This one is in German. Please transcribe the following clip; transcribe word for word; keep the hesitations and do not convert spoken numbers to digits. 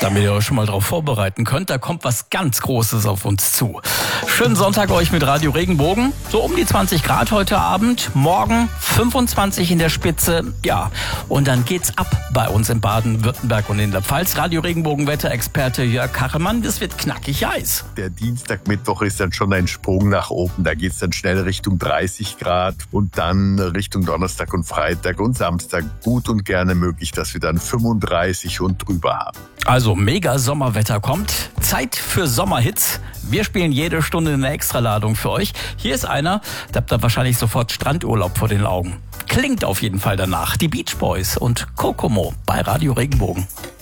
damit ihr euch schon mal darauf vorbereiten könnt. Da kommt was ganz Großes auf uns zu. Schönen Sonntag euch mit Radio Regenbogen. So um die zwanzig Grad heute Abend. Morgen fünfundzwanzig in der Spitze. Ja, und dann geht's ab bei uns in Baden-Württemberg und in der Pfalz. Radio Regenbogen Wetterexperte Jörg Kachelmann. Das wird knackig heiß. Der Dienstag, Mittwoch ist dann schon ein Sprung nach oben. Da geht's dann schnell Richtung dreißig Grad und dann Richtung Donnerstag und Freitag und Samstag gut und gerne möglich, dass wir dann fünfunddreißig und drüber haben. Also mega Sommerwetter kommt. Zeit für Sommerhits. Wir spielen jede Stunde eine Extraladung für euch. Hier ist einer, da habt ihr wahrscheinlich sofort Strandurlaub vor den Augen. Klingt auf jeden Fall danach. Die Beach Boys und Kokomo bei Radio Regenbogen.